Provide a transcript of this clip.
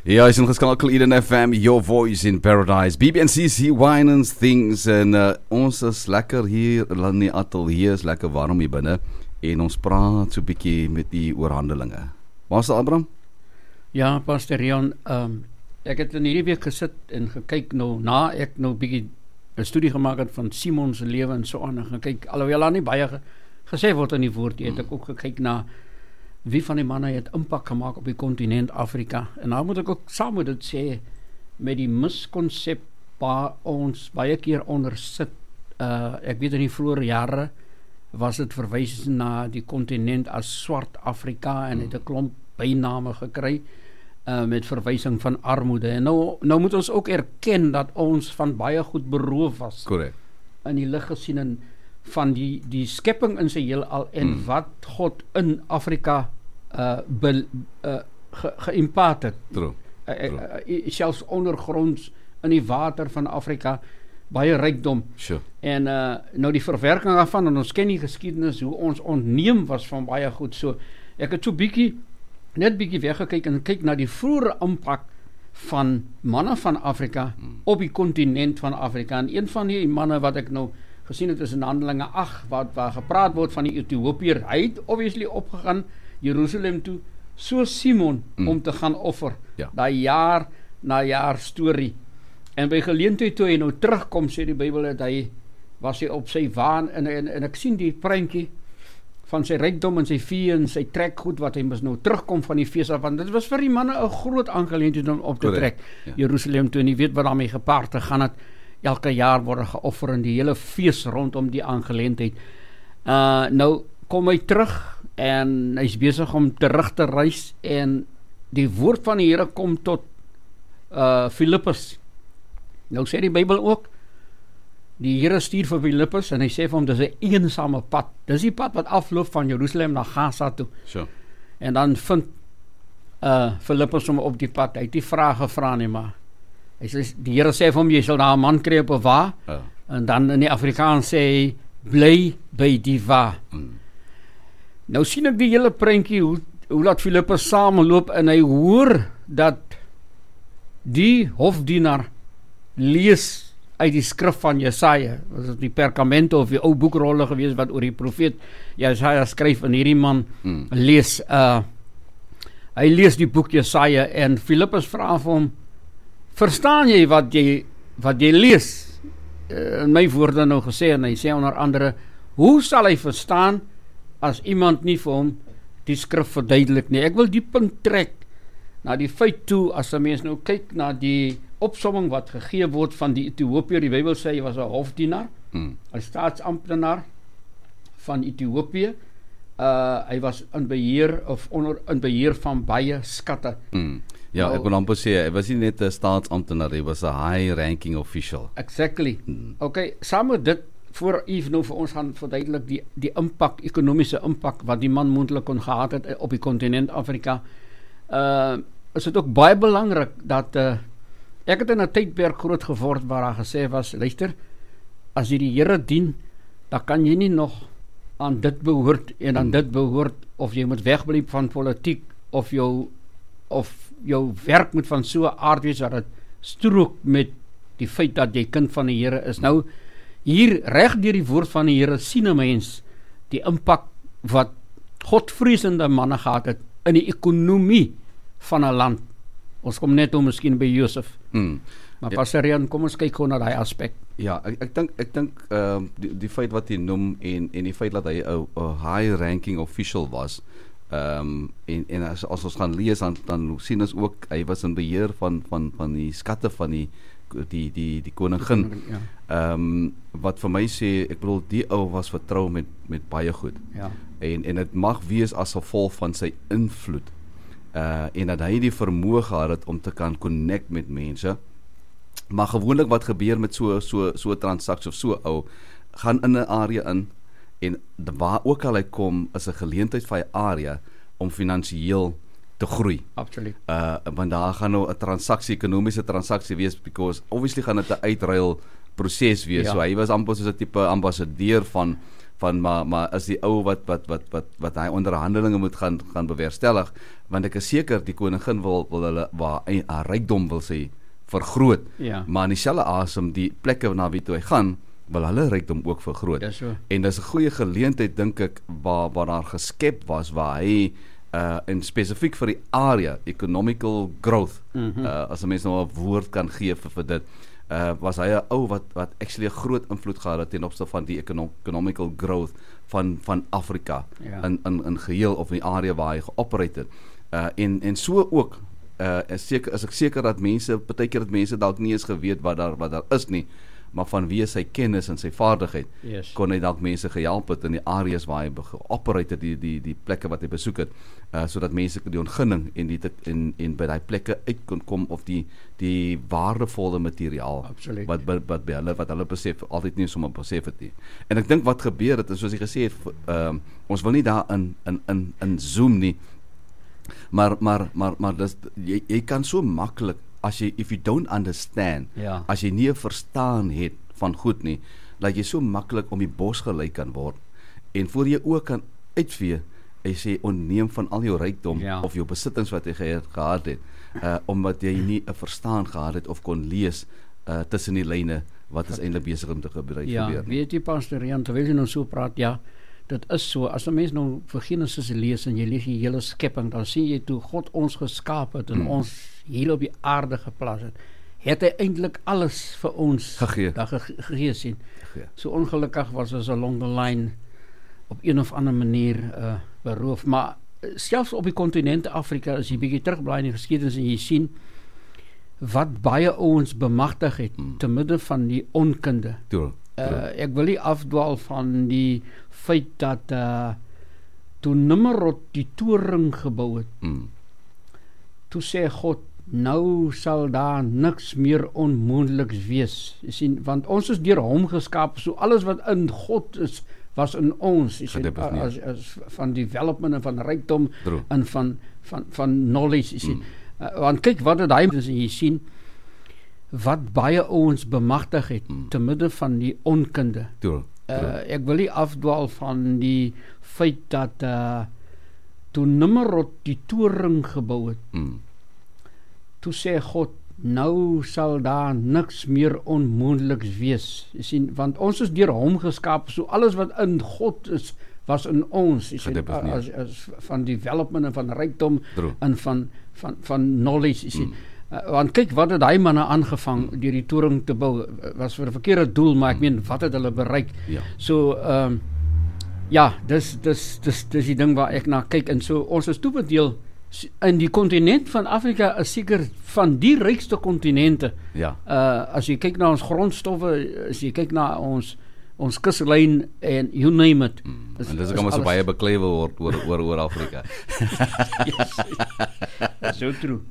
Ja, is ingeskakel Eden FM, your voice in paradise. BB&CC, wine and things. En ons is lekker hier in die atelier, is lekker warm hier binne. En ons praat so 'n bietjie met die oorhandelinge. Waar is Abraham? Ja, Pastor Rian, ek het in hierdie week gesit en gekyk na ek bietjie 'n studie gemaak het van Simon se lewe en so aan en gekyk, alhoewel daar nie baie gesê word in die woord, het ek ook gekyk na wie van die manne het impak gemaak op die kontinent Afrika. En nou moet ek ook saam met dit sê, met die miskonsep waar ons baie keer onder sit, ek weet in die vroeë jare was dit verwys na die kontinent as swart Afrika en het 'n klomp byname gekry met verwysing van armoede. En nou moet ons ook erken dat ons van baie goed beroof was. Korrek. In die lig gesien van die skepping in sy heelal en wat God in Afrika geïmpact het. True. Selfs ondergronds in die water van Afrika, baie rykdom. Sure. En nou die verwerking daarvan, en ons ken die geskiedenis, hoe ons ontneem was van baie goed. So, ek het so net bietjie weggekyk en kyk na die vroeë impak van manne van Afrika op die kontinent van Afrika. En een van die manne wat ek nou gesien het is in Handelinge 8, waar gepraat word van die Ethiopiër. Hy het obviously opgegaan Jerusalem toe, so Simon, om te gaan offer. Ja. Daai jaar na jaar storie. En by geleentheid toe hy nou terugkom, sê die Bybel dat was hy op sy waan, en ek sien die prentjie van sy rykdom en sy vee en sy trekgoed, wat hy mis nou terugkom van die fees af, want dit was vir die manne 'n groot aangeleentheid om op te trek. Ja. Jerusalem toe, en jy weet wat daarmee gepaard te gaan het. Elke jaar word geoffer in die hele fees rondom die aangeleentheid. Nou kom hy terug en hy's besig om terug te reis en die woord van die Here kom tot Filippus. Nou sê die Bybel ook, die Here stuur vir Filippus en hy sê vir hom, dis 'n eensame pad. Dis die pad wat afloop van Jerusalem na Gaza toe. Sure. En dan vind Filippus hom op die pad. Hy het die vraag gevra nie, maar hy sê, die Here sê vir hom, jy sal daar 'n man kry op 'n wa, en dan in die Afrikaans sê hy, bly by die wa. Nou sien ek die hele prentjie, hoe laat Filippus saamloop en hy hoor dat die hofdienaar lees uit die skrif van Jesaja. Was dit die perkamente of die ou boekrolle gewees wat oor die profeet Jesaja skryf, en hierdie man lees, hy lees die boek Jesaja en Filippus vra vir hom, verstaan jy wat jy lees? In my woorde nou gesê, en hy sê onder andere, hoe sal hy verstaan as iemand nie vir hom die skrif verduidelik nie? Ek wil die punt trek na die feit toe, as 'n mens nou kyk na die opsomming wat gegee word van die Ethiopiër. Die Bybel sê hy was 'n hofdienaar, 'n staatsamptenaar van Ethiopië. Hy was in beheer van baie skatte. Ja, ek wil amper sê, hy was nie net 'n staatsamptenaar, hy was 'n high-ranking official. Exactly. Okay, saam met dit, voor Yves nou vir ons gaan verduidelik die impak, ekonomiese impak, wat die man moontlik kon gehad het op die kontinent Afrika, is dit ook baie belangrik dat ek het in 'n tydperk groot geword waar daar gesê was, luister, as jy die Here dien, dan kan jy nie nog aan dit behoort en aan dit behoort, of jy moet wegbly van politiek, of jou werk moet van so 'n aard wees dat dit strook met die feit dat jy kind van die Here is. Nou, hier reg deur die woord van die Here sien 'n mens die impak wat godvreesende manne gehad het in die ekonomie van 'n land. Ons kom net om miskien by Josef. Maar Pastor Rian, kom ons kyk gou na daai aspek. Ja, ek dink die feit wat jy noem en die feit dat hy 'n high-ranking official was, en as ons gaan lees, dan sien ons ook, hy was in beheer van die skatte van die koningin. Ja. Wat vir my sê, ek bedoel, die ou was vertrou met baie goed. Ja. En dit mag wees as gevolg van sy invloed. En dat hy die vermoë gehad het om te kan connect met mense. Maar gewoonlik wat gebeur met so 'n transaksie of so ou, gaan in 'n area in, en waar ook al hy kom, is 'n geleentheid vir hy area om finansiëel te groei. Absoluut. Want daar gaan nou 'n transaksie, ekonomiese transaksie wees, because obviously gaan dit 'n uitruil proses wees. Ja. So hy was amper soos 'n tipe ambassadeur van maar is die ou wat hy onderhandelinge moet gaan bewerkstellig, want ek is seker die koningin wil hulle haar rykdom wil sê vergroot, maar in dieselfde asem die plekke na wie toe hy gaan, wil hulle rykdom ook vergroot. En dis 'n goeie geleentheid dink ek waar daar geskep was waar hy en spesifiek vir die area economical growth, as 'n mens nou 'n woord kan gee vir dit, was hy 'n ou wat actually 'n groot invloed gehad het ten opsigte van die economical growth van Afrika in geheel of in die area waar hy geoperate het. En so ook is ek seker dat partykeer dat mense dalk nie eens geweet wat daar is nie, maar vanweë sy kennis en sy vaardigheid kon hy dalk mense gehelp het in die areas waar hy geoperate het, die plekke wat hy besoek het, sodat mense die ontginning en by die plekke uit kon kom of die waardevolle materiaal wat hulle besef, altyd nie sommer besef het nie. En ek dink wat gebeur het, en soos hy gesê het, ons wil nie daar in zoom nie, maar jy kan so maklik, if you don't understand, as jy nie 'n verstaan het van goed nie, dat jy so maklik om die bos gelei kan word, en voor jy ook kan uitvee, hy sê onneem van al jou rykdom, of jou besittings wat jy gehad het, omdat jy nie 'n verstaan gehad het, of kon lees, tussen die lyne, wat is eintlik besig om te gebeur. Weet jy, Pastor Jan, terwyl jy nou so praat, dit is so, as 'n mens nou vir Genesis lees, en jy lees die hele skepping, dan sien jy toe God ons geskaap het, en ons hier op die aarde geplaas het hy eintlik alles vir ons gegee sien. So ongelukkig was ons along the line op een of ander manier beroof, maar selfs op die kontinent Afrika, as jy bietjie terugblaai in die geskiedenis en jy sien wat baie ouens bemagtig het te midde van die onkunde. Ek wil nie afdwaal van die feit dat toe Nimrod die toring gebou het, toe sê God, nou sal daar niks meer onmoontliks wees. Jy sien, want ons is deur hom geskaap, so alles wat in God is, was in ons, jy sien, as van development en van rykdom en van knowledge, jy sien. Want kyk wat het hy is, en jy sien wat baie ouens bemagtig het te midde van die onkunde. Ek wil nie afdwaal van die feit dat toe Nimrod die toring gebou het, toe sê God, nou sal daar niks meer onmoontliks wees. Jy sien, want ons is deur hom geskaap, so alles wat in God is, was in ons, jy sien, as van development en van rykdom en van knowledge, jy sien. Want kyk wat het hy manne aangevang deur die toring te bou, was vir 'n verkeerde doel, maar ek meen, wat het hulle bereik? So, dis die ding waar ek na kyk, en so, ons is toebedeel, in die kontinent van Afrika is seker van die rykste kontinente. As jy kyk na ons grondstowwe, as jy kyk na ons kuslyn en you name it. En dis kom ons so baie beklei word oor Afrika. Yes. So true.